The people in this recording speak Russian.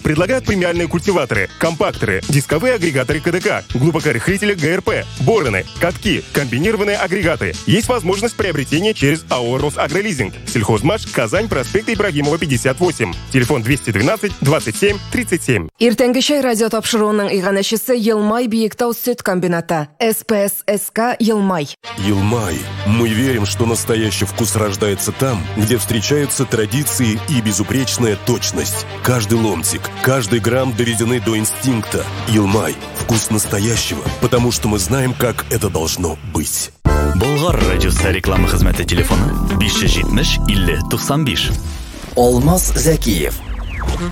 предлагает премиальные культиваторы, компакторы, дисковые агрегаторы КДК, глубокорыхлители ГРП, бороны, катки, комбинированные агрегаты. Есть возможность приобретения через АО «Росагролизинг». Сельхозмаш, Казань, проспект Ибрагимова, 58. Телефон 212 27 37. Иртәнге чәй радио тапшыруының иганәчесе Елмай Биектау сөт комбината. СПССК Елмай. Елмай. Мы верим, что настоящий вкус рождается там, где встречаются традиции и безупречная точность. Каждый ломтик, каждый грамм доведены до инстинкта. Елмай. Вкус настоящего, потому что мы знаем, как это должно быть. Болгар радиосы реклама хезмәте телефоны 570 50 95. Алмаз Зәкиев